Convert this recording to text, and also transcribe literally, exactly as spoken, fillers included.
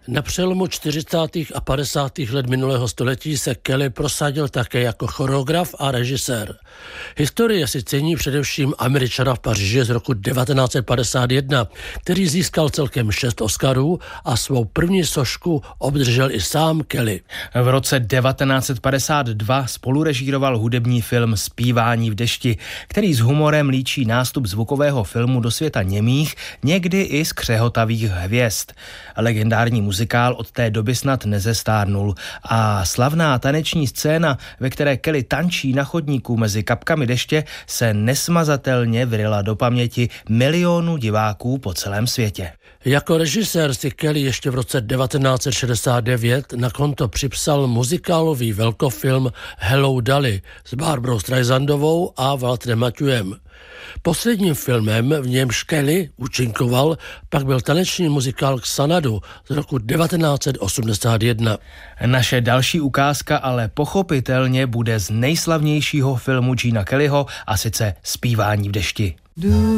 Na přelomu čtyřicátých a padesátých let minulého století se Kelly prosadil také jako choreograf a režisér. Historie si cení především Američana v Paříži z roku devatenáct set padesát jedna, který získal celkem šest Oscarů a svou první sošku obdržel i sám Kelly. V roce devatenáct set padesát dva spolurežíroval hudební film Zpívání v dešti, který s humorem líčí nástup zvukového filmu do světa němých, někdy i skřehotavých hvězd. Legendární muzikál od té doby snad nezestárnul a slavná taneční scéna, ve které Kelly tančí na chodníku mezi kapkami deště, se nesmazatelně vryla do paměti milionů diváků po celém světě. Jako režisér si Kelly ještě v roce devatenáct set šedesát devět na konto připsal muzikálový velkofilm Hello Dolly s Barbarou Streisandovou a Walterem Matthauem. Posledním filmem, v němž Kelly účinkoval, pak byl taneční muzikál Xanadu z roku devatenáct set osmdesát jedna. Naše další ukázka ale pochopitelně bude z nejslavnějšího filmu Gena Kellyho, a sice Zpívání v dešti.